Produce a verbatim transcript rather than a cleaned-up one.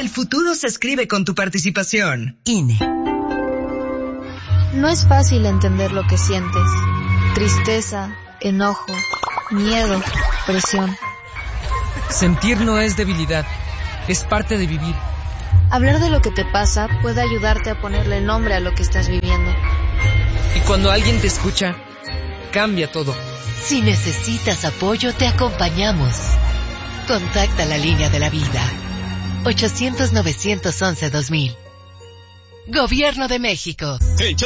El futuro se escribe con tu participación. I N E. No es fácil entender lo que sientes. Tristeza, enojo, miedo, presión. Sentir no es debilidad, es parte de vivir. Hablar de lo que te pasa puede ayudarte a ponerle nombre a lo que estás viviendo. Y cuando alguien te escucha, cambia todo. Si necesitas apoyo, te acompañamos. Contacta la línea de la vida. ochocientos, novecientos once, dos mil. Gobierno de México.